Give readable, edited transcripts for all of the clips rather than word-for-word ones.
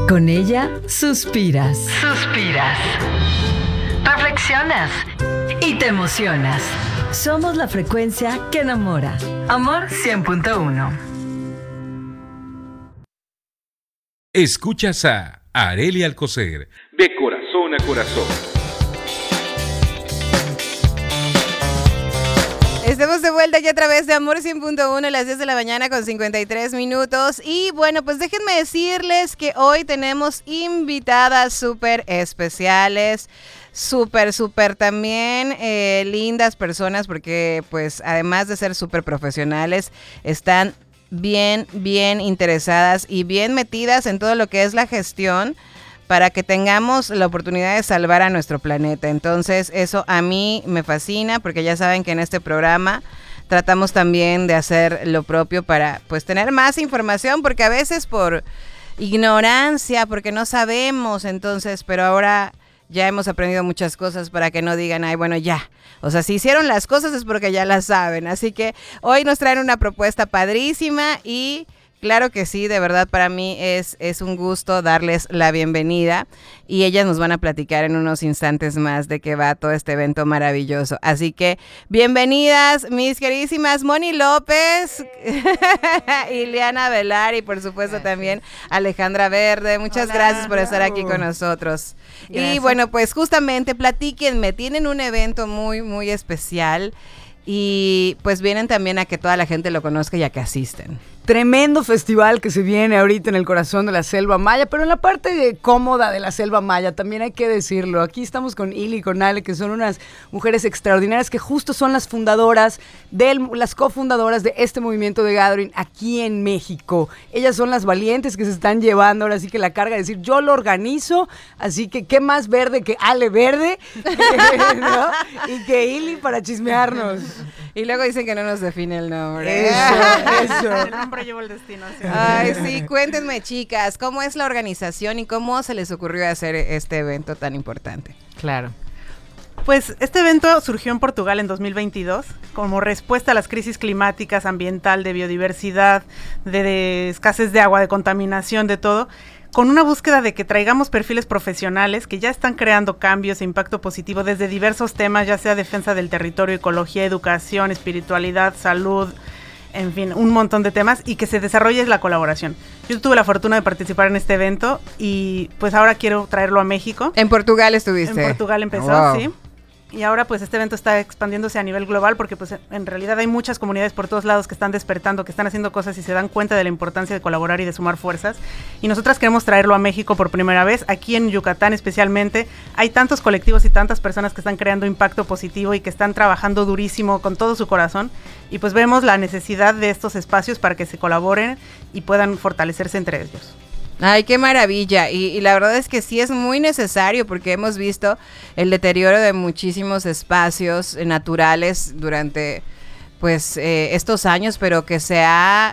Con ella suspiras. Suspiras. Reflexionas. Y te emocionas. Somos la frecuencia que enamora. Amor 100.1. Escuchas a Arely Alcocer, de corazón a corazón. Estamos de vuelta aquí a través de Amor 100.1 a las 10 de la mañana con 53 minutos. Y bueno, pues déjenme decirles que hoy tenemos invitadas súper especiales, súper también lindas personas, porque pues además de ser súper profesionales, están bien interesadas y bien metidas en todo lo que es la gestión para que tengamos la oportunidad de salvar a nuestro planeta. Entonces eso a mí me fascina, porque ya saben que en este programa tratamos también de hacer lo propio para pues tener más información, porque a veces por ignorancia, porque no sabemos, entonces, pero ahora ya hemos aprendido muchas cosas para que no digan, ay, bueno, ya. O sea, si hicieron las cosas es porque ya las saben. Así que hoy nos traen una propuesta padrísima y claro que sí, de verdad para mí es un gusto darles la bienvenida y ellas nos van a platicar en unos instantes más de qué va todo este evento maravilloso. Así que bienvenidas mis queridísimas Moni López, Ileana Velar y por supuesto también Alejandra Verde. Muchas gracias por estar aquí con nosotros. Gracias. Y bueno, pues justamente platíquenme, tienen un evento muy especial y pues vienen también a que toda la gente lo conozca y a que asisten. Tremendo festival que se viene ahorita en el corazón de la Selva Maya, pero en la parte cómoda de la Selva Maya, también hay que decirlo. Aquí estamos con Ili y con Ale, que son unas mujeres extraordinarias que justo son las fundadoras, las cofundadoras de este movimiento de Gathering aquí en México. Ellas son las valientes que se están llevando ahora sí que la carga de decir, yo lo organizo, así que qué más verde que Ale Verde, ¿no? Y que Ili para chismearnos. Y luego dicen que no nos define el nombre. Eso. El nombre lleva el destino. Ay, sí, cuéntenme, chicas, ¿cómo es la organización y cómo se les ocurrió hacer este evento tan importante? Claro. Pues este evento surgió en Portugal en 2022 como respuesta a las crisis climáticas, ambiental, de biodiversidad, de escasez de agua, de contaminación, de todo, con una búsqueda de que traigamos perfiles profesionales que ya están creando cambios e impacto positivo desde diversos temas, ya sea defensa del territorio, ecología, educación, espiritualidad, salud, en fin, un montón de temas, y que se desarrolle la colaboración. Yo tuve la fortuna de participar en este evento y pues ahora quiero traerlo a México. ¿En Portugal estuviste? En Portugal empezó, sí. Y ahora pues este evento está expandiéndose a nivel global porque pues en realidad hay muchas comunidades por todos lados que están despertando, que están haciendo cosas y se dan cuenta de la importancia de colaborar y de sumar fuerzas. Y nosotras queremos traerlo a México por primera vez, aquí en Yucatán especialmente. Hay tantos colectivos y tantas personas que están creando impacto positivo y que están trabajando durísimo con todo su corazón. Y pues vemos la necesidad de estos espacios para que se colaboren y puedan fortalecerse entre ellos. Ay, qué maravilla, y la verdad es que sí es muy necesario porque hemos visto el deterioro de muchísimos espacios naturales durante pues estos años, pero que se ha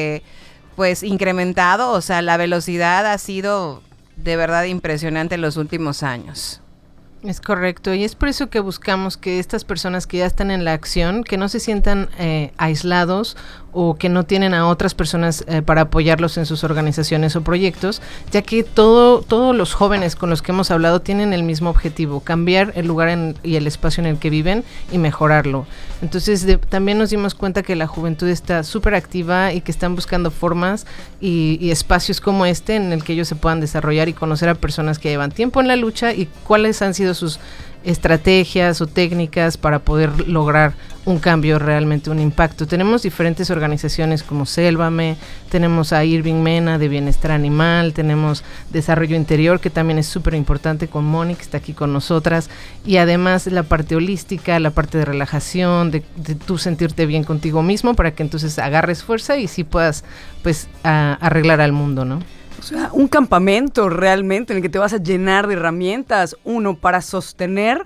pues incrementado, o sea, la velocidad ha sido de verdad impresionante en los últimos años. Es correcto, y es por eso que buscamos que estas personas que ya están en la acción, que no se sientan aislados o que no tienen a otras personas para apoyarlos en sus organizaciones o proyectos, ya que todos los jóvenes con los que hemos hablado tienen el mismo objetivo, cambiar el lugar y el espacio en el que viven y mejorarlo. Entonces también nos dimos cuenta que la juventud está súper activa y que están buscando formas y espacios como este en el que ellos se puedan desarrollar y conocer a personas que llevan tiempo en la lucha y cuáles han sido sus estrategias o técnicas para poder lograr un cambio, realmente un impacto. Tenemos diferentes organizaciones como Sélvame, tenemos a Irving Mena de Bienestar Animal, tenemos Desarrollo Interior, que también es súper importante, con Moni, que está aquí con nosotras, y además la parte holística, la parte de relajación, de tú sentirte bien contigo mismo para que entonces agarres fuerza y sí puedas pues arreglar al mundo, ¿no? O sea, un campamento realmente en el que te vas a llenar de herramientas, uno, para sostener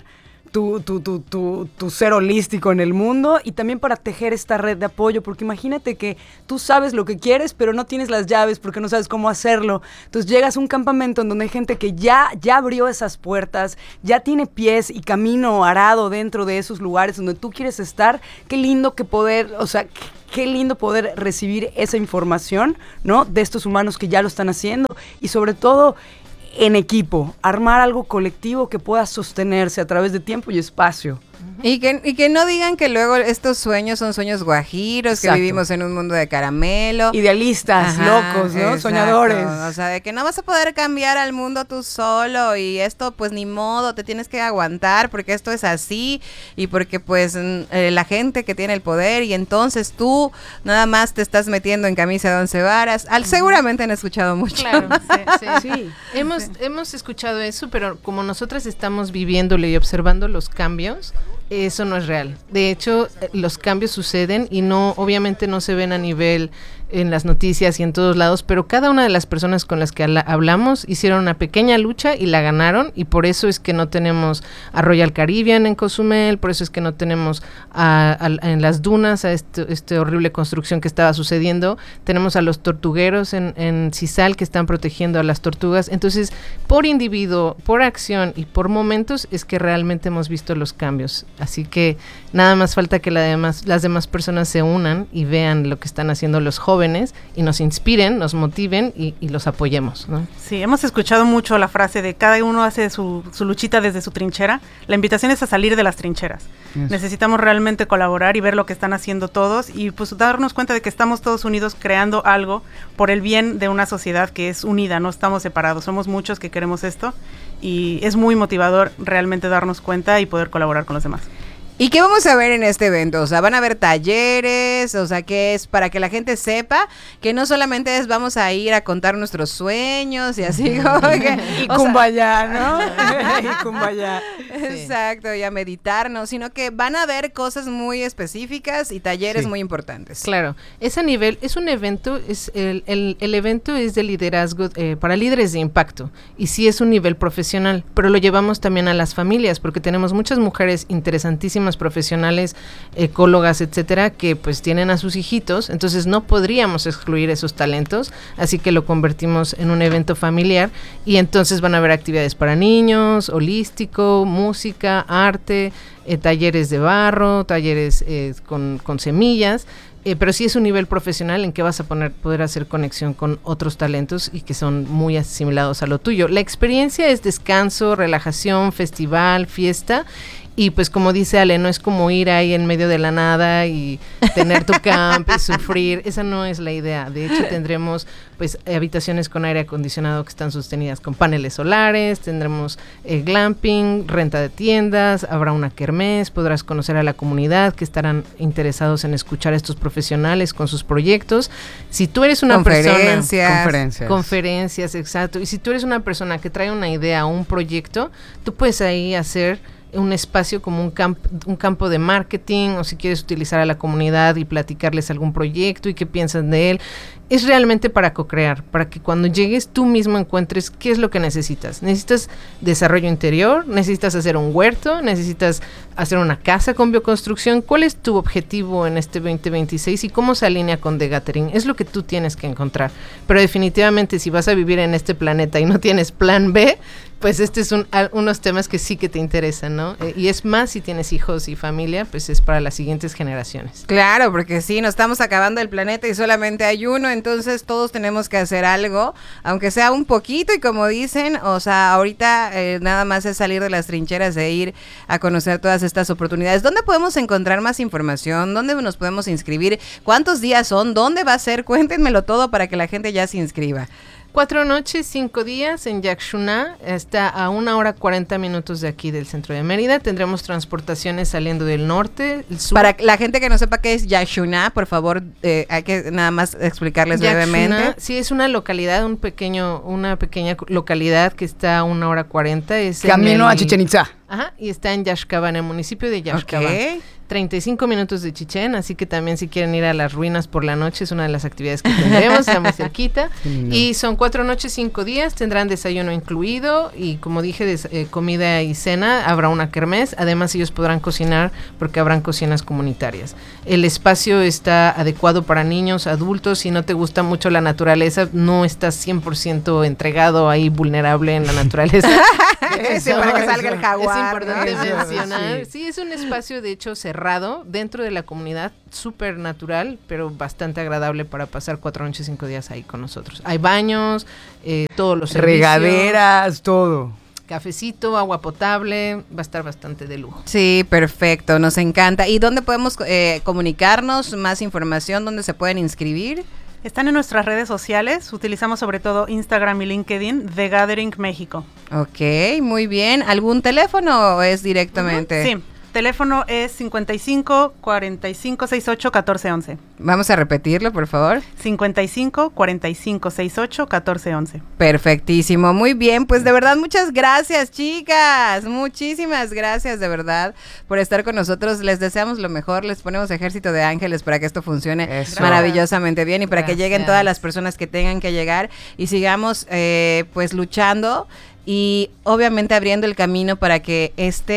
tu ser holístico en el mundo y también para tejer esta red de apoyo, porque imagínate que tú sabes lo que quieres, pero no tienes las llaves porque no sabes cómo hacerlo. Entonces llegas a un campamento en donde hay gente que ya abrió esas puertas, ya tiene pies y camino arado dentro de esos lugares donde tú quieres estar. Qué lindo que poder, o sea, qué lindo poder recibir esa información, ¿no? De estos humanos que ya lo están haciendo y sobre todo en equipo, armar algo colectivo que pueda sostenerse a través de tiempo y espacio. Y que no digan que luego estos sueños son sueños guajiros, Exacto. que vivimos en un mundo de caramelo. Idealistas, locos, ¿no? Exacto. Soñadores. O sea, de que no vas a poder cambiar al mundo tú solo y esto pues ni modo, te tienes que aguantar porque esto es así y porque pues la gente que tiene el poder y entonces tú nada más te estás metiendo en camisa de 11 varas. Seguramente han escuchado mucho. Claro, sí. Hemos escuchado eso, pero como nosotras estamos viviéndolo y observando los cambios, eso no es real. De hecho, los cambios suceden y obviamente no se ven a nivel en las noticias y en todos lados, pero cada una de las personas con las que hablamos hicieron una pequeña lucha y la ganaron, y por eso es que no tenemos a Royal Caribbean en Cozumel, por eso es que no tenemos en las dunas a este horrible construcción que estaba sucediendo. Tenemos a los tortugueros en Cisal que están protegiendo a las tortugas. Entonces, por individuo, por acción y por momentos es que realmente hemos visto los cambios. Así que nada más falta que las demás personas se unan y vean lo que están haciendo los jóvenes y nos inspiren, nos motiven y los apoyemos, ¿no? Sí, hemos escuchado mucho la frase de cada uno hace su luchita desde su trinchera. La invitación es a salir de las trincheras. Yes. Necesitamos realmente colaborar y ver lo que están haciendo todos y pues darnos cuenta de que estamos todos unidos creando algo por el bien de una sociedad que es unida, no estamos separados, somos muchos que queremos esto y es muy motivador realmente darnos cuenta y poder colaborar con los demás. ¿Y qué vamos a ver en este evento? O sea, van a haber talleres, o sea, que es para que la gente sepa que no solamente vamos a ir a contar nuestros sueños y así como que, y Kumbaya, ¿no? Y Kumbaya. Exacto, y a meditarnos, sino que van a haber cosas muy específicas y talleres muy importantes. Claro, es a nivel, es un evento, el evento es de liderazgo para líderes de impacto, y sí es un nivel profesional, pero lo llevamos también a las familias, porque tenemos muchas mujeres interesantísimas profesionales, ecólogas, etcétera, que pues tienen a sus hijitos, entonces no podríamos excluir esos talentos, así que lo convertimos en un evento familiar y entonces van a haber actividades para niños, holístico, música, arte, talleres de barro, talleres con semillas, pero sí es un nivel profesional en que vas a poder hacer conexión con otros talentos y que son muy asimilados a lo tuyo. La experiencia es descanso, relajación, festival, fiesta. Y pues como dice Ale, no es como ir ahí en medio de la nada y tener tu camp y sufrir. Esa no es la idea. De hecho, tendremos pues habitaciones con aire acondicionado que están sostenidas con paneles solares, tendremos glamping, renta de tiendas, habrá una kermés, podrás conocer a la comunidad que estarán interesados en escuchar a estos profesionales con sus proyectos. Si tú eres una persona... Conferencias, exacto. Y si tú eres una persona que trae una idea o un proyecto, tú puedes ahí hacer un espacio como un campo de marketing, o si quieres utilizar a la comunidad y platicarles algún proyecto y qué piensan de él. Es realmente para co-crear, para que cuando llegues tú mismo encuentres qué es lo que necesitas. Necesitas desarrollo interior, necesitas hacer un huerto, necesitas hacer una casa con bioconstrucción. ¿Cuál es tu objetivo en este 2026 y cómo se alinea con The Gathering? Es lo que tú tienes que encontrar. Pero definitivamente si vas a vivir en este planeta y no tienes plan B, pues este es unos temas que sí que te interesan, ¿no? Y es más, si tienes hijos y familia, pues es para las siguientes generaciones. Claro, porque sí, nos estamos acabando el planeta y solamente hay uno, entonces todos tenemos que hacer algo, aunque sea un poquito, y como dicen, o sea, ahorita nada más es salir de las trincheras e ir a conocer todas estas oportunidades. ¿Dónde podemos encontrar más información? ¿Dónde nos podemos inscribir? ¿Cuántos días son? ¿Dónde va a ser? Cuéntenmelo todo para que la gente ya se inscriba. 4 noches, 5 días en Yaxchuná, está a 1 hora 40 minutos de aquí del centro de Mérida. Tendremos transportaciones saliendo del norte, el sur. Para la gente que no sepa qué es Yaxchuná, por favor, hay que nada más explicarles brevemente. Sí, es una localidad, una pequeña localidad que está a 1 hora 40. Es camino a Chichén Itzá. Ajá, y está en Yaxcabán, en el municipio de Yaxcabán. Okay. 35 minutos de Chichén, así que también si quieren ir a las ruinas por la noche es una de las actividades que tendremos, está muy cerquita. Y son 4 noches, 5 días, tendrán desayuno incluido y como dije, comida y cena, habrá una kermés, además ellos podrán cocinar porque habrán cocinas comunitarias. El espacio está adecuado para niños, adultos, si no te gusta mucho la naturaleza, no estás 100% entregado ahí vulnerable en la naturaleza. Sí, para que salga el jaguar. Es importante mencionar. Sí, es un espacio de hecho cerrado dentro de la comunidad, súper natural, pero bastante agradable para pasar 4 noches, 5 días ahí con nosotros. Hay baños, todos los servicios. Regaderas, todo. Cafecito, agua potable, va a estar bastante de lujo. Sí, perfecto, nos encanta. ¿Y dónde podemos comunicarnos? Más información, ¿dónde se pueden inscribir? Están en nuestras redes sociales, utilizamos sobre todo Instagram y LinkedIn, The Gathering México. Ok, muy bien. ¿Algún teléfono o es directamente? Sí, teléfono es 55 45 68 14 11. Vamos a repetirlo, por favor. 55 45 68 14 11. Perfectísimo, muy bien, pues de verdad muchas gracias, chicas, muchísimas gracias de verdad por estar con nosotros, les deseamos lo mejor, les ponemos ejército de ángeles para que esto funcione maravillosamente bien y para que lleguen todas las personas que tengan que llegar y sigamos pues luchando y obviamente abriendo el camino para que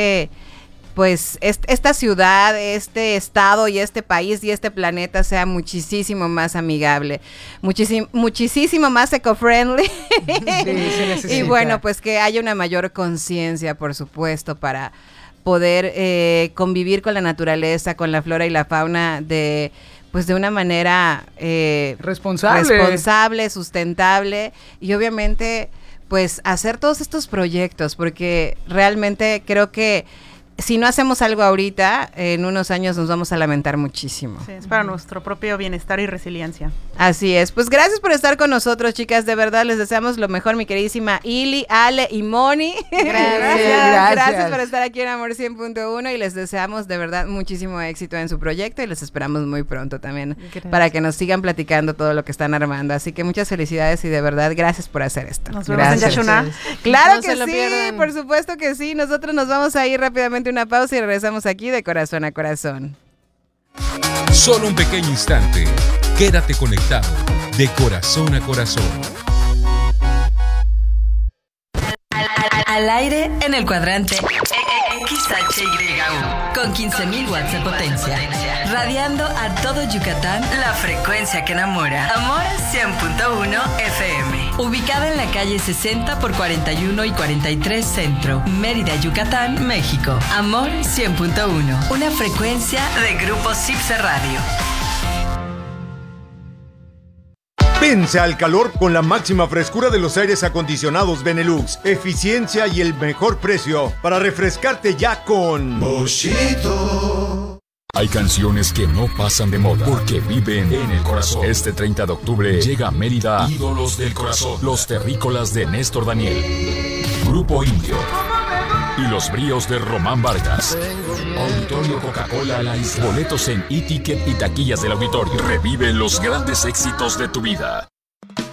esta ciudad, este estado y este país y este planeta sea muchísimo más amigable, muchísimo más eco-friendly. Sí, y bueno, pues que haya una mayor conciencia, por supuesto, para poder convivir con la naturaleza, con la flora y la fauna de una manera responsable, sustentable y obviamente pues hacer todos estos proyectos, porque realmente creo que si no hacemos algo ahorita, en unos años nos vamos a lamentar muchísimo. Sí, es para nuestro propio bienestar y resiliencia. Así es. Pues gracias por estar con nosotros, chicas. De verdad, les deseamos lo mejor, mi queridísima Ili, Ale y Moni. Gracias por estar aquí en Amor 100.1 y les deseamos de verdad muchísimo éxito en su proyecto y les esperamos muy pronto también para que nos sigan platicando todo lo que están armando. Así que muchas felicidades y de verdad, gracias por hacer esto. Nos vemos en Yashuna. Claro no que sí, pierdan. Por supuesto que sí. Nosotros nos vamos a ir rápidamente una pausa y regresamos aquí de corazón a corazón. Solo un pequeño instante. Quédate conectado de corazón a corazón. Al aire en el cuadrante XHYU con 15.000 watts de potencia. Radiando a todo Yucatán, la frecuencia que enamora. Amor 100.1 FM. Ubicada en la calle 60 por 41 y 43 Centro, Mérida, Yucatán, México. Amor 100.1. Una frecuencia de Grupo Cipse Radio. Vence al calor con la máxima frescura de los aires acondicionados Benelux, eficiencia y el mejor precio para refrescarte ya con Boschito. Hay canciones que no pasan de moda porque viven en el corazón. Este 30 de octubre llega a Mérida Ídolos del Corazón, los terrícolas de Néstor Daniel, Grupo Indio y los bríos de Román Vargas. Auditorio Coca-Cola La Isla. Boletos en e-ticket y taquillas del auditorio. Revive los grandes éxitos de tu vida.